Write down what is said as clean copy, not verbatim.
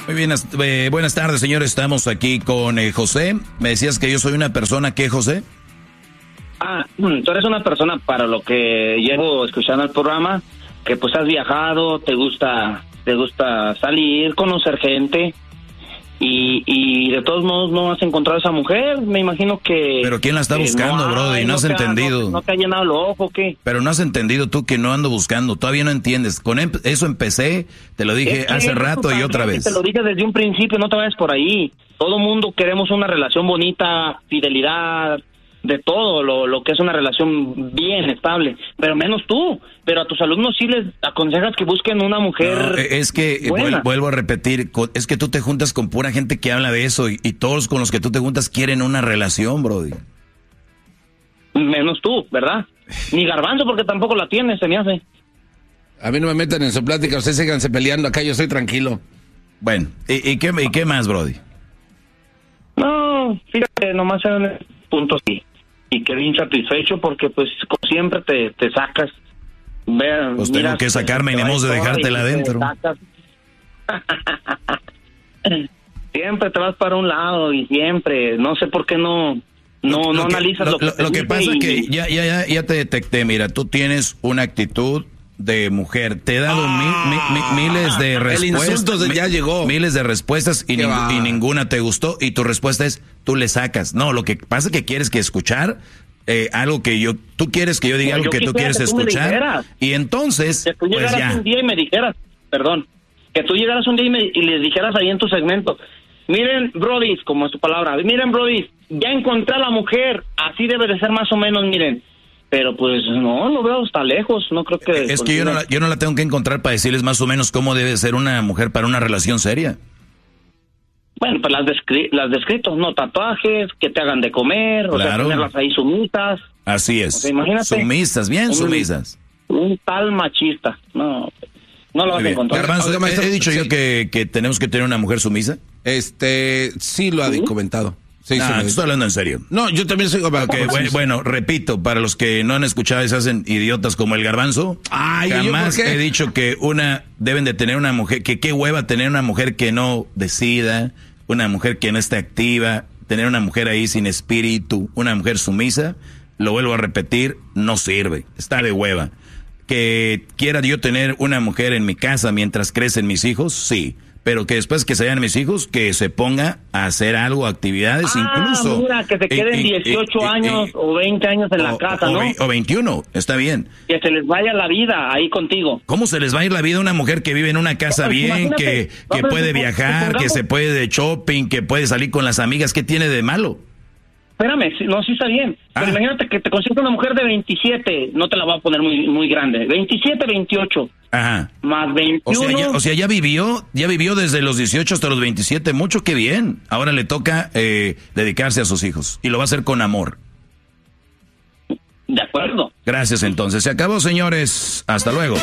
Muy bien, buenas tardes, señores. Estamos aquí con José. Me decías que yo soy una persona, ¿qué, José? Tú eres una persona, para lo que llevo escuchando el programa, que pues has viajado, te gusta salir, conocer gente, y de todos modos no has encontrado a esa mujer. Me imagino que... Pero ¿quién la está buscando, brody? No has entendido. No te ha llenado el ojo, ¿qué? Pero no has entendido tú que no ando buscando. Todavía no entiendes. Con eso empecé, te lo dije hace rato y otra vez. Te lo dije desde un principio, no te vayas por ahí. Todo mundo queremos una relación bonita, fidelidad, de todo lo que es una relación bien estable, pero menos tú. Pero a tus alumnos sí les aconsejas que busquen una mujer. No, es que vuelvo a repetir, es que tú te juntas con pura gente que habla de eso, y todos con los que tú te juntas quieren una relación, brody. Menos tú, ¿verdad? Ni Garbanzo, porque tampoco la tienes, se me hace. A mí no me metan en su plática, ustedes síganse peleando, acá yo estoy tranquilo. Bueno, ¿y qué más, brody? No, fíjate, nomás en el punto sí. Y quedé insatisfecho porque pues como siempre te sacas. Pues tengo que sacarme y no de dejártela adentro. Siempre te vas para un lado y siempre, no sé por qué no analizas lo que pasa es que ya te detecté. Mira, tú tienes una actitud de mujer. Te he dado miles de respuestas. Ya llegó. Miles de respuestas y ninguna te gustó. Y tu respuesta es, tú le sacas. No, lo que pasa es que quieres que escuchar algo que tú quieres que yo diga, algo que tú quieres escuchar. Y entonces, que tú llegaras pues ya. Un día y me dijeras, que tú llegaras un día y les dijeras ahí en tu segmento, miren, brodis, como es tu palabra, miren, brodis, ya encontré a la mujer, así debe de ser más o menos, miren. Pero pues no, lo veo hasta lejos, no creo que... Es que yo no la tengo que encontrar para decirles más o menos cómo debe ser una mujer para una relación seria. Bueno, pues las descritos, no tatuajes, que te hagan de comer, claro. O sea, tenerlas ahí sumisas. Así es, o sea, imagínate, sumisas, bien sumisas. Un tal machista, no lo vas a encontrar. Garbanzo, ¿he dicho yo que tenemos que tener una mujer sumisa? Sí lo ha comentado. Sí, estoy hablando en serio. No, yo también soy... Bueno, repito, para los que no han escuchado y se hacen idiotas como el Garbanzo, jamás he dicho que deben de tener una mujer, que qué hueva tener una mujer que no decida, una mujer que no esté activa, tener una mujer ahí sin espíritu, una mujer sumisa, lo vuelvo a repetir, no sirve, está de hueva. Que quiera yo tener una mujer en mi casa mientras crecen mis hijos, sí. Pero que después que se vayan mis hijos, que se ponga a hacer algo, actividades, incluso. Mira, que se queden 18 años o 20 años en la casa, ¿no? O 21, está bien. Que se les vaya la vida ahí contigo. ¿Cómo se les va a ir la vida a una mujer que vive en una casa bien, que puede viajar, que se puede de shopping, que puede salir con las amigas? ¿Qué tiene de malo? Espérame, no, sí está bien. Pero imagínate que te consigues una mujer de 27, no te la voy a poner muy grande. 27, 28. Ajá. Más 21. O sea, ya vivió desde los 18 hasta los 27, mucho que bien. Ahora le toca dedicarse a sus hijos y lo va a hacer con amor. De acuerdo. Gracias, entonces. Se acabó, señores. Hasta luego.